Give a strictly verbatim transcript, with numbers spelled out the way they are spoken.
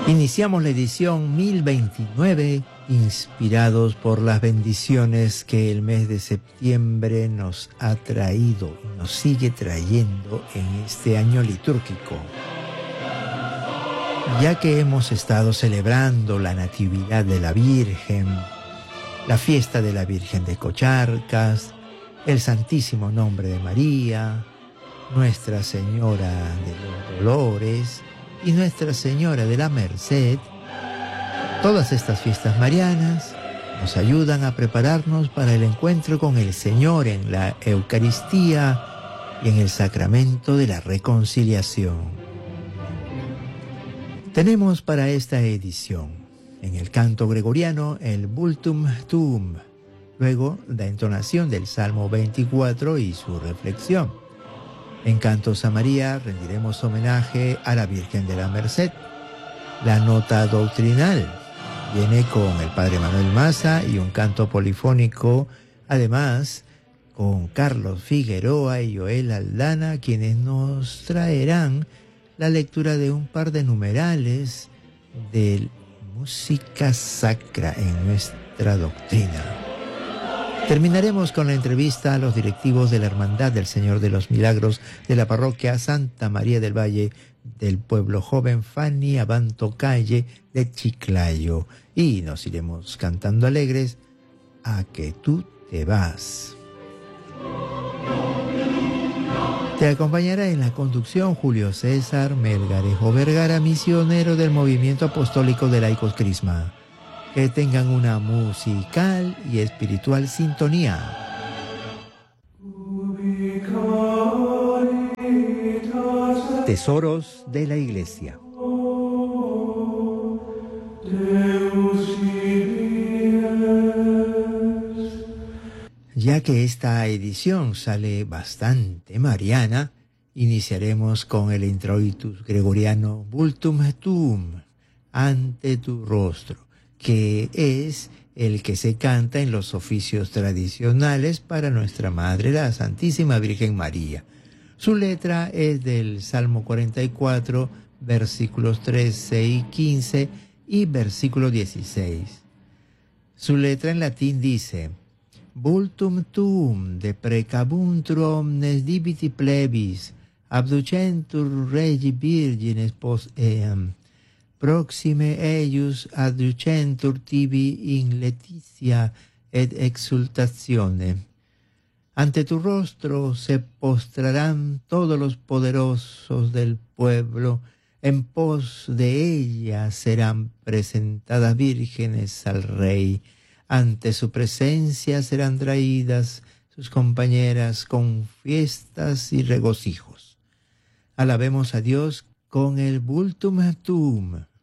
Iniciamos la edición mil veintinueve, inspirados por las bendiciones que el mes de septiembre nos ha traído y nos sigue trayendo en este año litúrgico. Ya que hemos estado celebrando la Natividad de la Virgen, la fiesta de la Virgen de Cocharcas, el Santísimo Nombre de María, Nuestra Señora de los Dolores y Nuestra Señora de la Merced, todas estas fiestas marianas nos ayudan a prepararnos para el encuentro con el Señor en la Eucaristía y en el sacramento de la reconciliación. Tenemos para esta edición, en el canto gregoriano, el Vultum Tuum, luego la entonación del Salmo veinticuatro y su reflexión. En Cantos a María rendiremos homenaje a la Virgen de la Merced. La nota doctrinal viene con el Padre Manuel Maza y un canto polifónico, además con Carlos Figueroa y Joel Aldana, quienes nos traerán la lectura de un par de numerales de música sacra en nuestra doctrina. Terminaremos con la entrevista a los directivos de la Hermandad del Señor de los Milagros de la parroquia Santa María del Valle del pueblo joven Fanny Abanto Calle de Chiclayo. Y nos iremos cantando alegres a que tú te vas. Te acompañará en la conducción Julio César Melgarejo Vergara, misionero del Movimiento Apostólico de Laicos Crisma. Que tengan una musical y espiritual sintonía. Tesoros de la Iglesia. Ya que esta edición sale bastante mariana, iniciaremos con el introitus gregoriano Vultum Tuum, ante tu rostro, que es el que se canta en los oficios tradicionales para nuestra Madre, la Santísima Virgen María. Su letra es del Salmo cuarenta y cuatro, versículos trece y quince y versículo dieciséis. Su letra en latín dice: Vultum tuum de precabuntur omnes dibiti plebis, abducentur regi virgines pos eam, proxime eius adducentur tibi in leticia et exultatione. Ante tu rostro se postrarán todos los poderosos del pueblo, en pos de ella serán presentadas vírgenes al Rey. Ante su presencia serán traídas sus compañeras con fiestas y regocijos. Alabemos a Dios con el Vultum Tuum.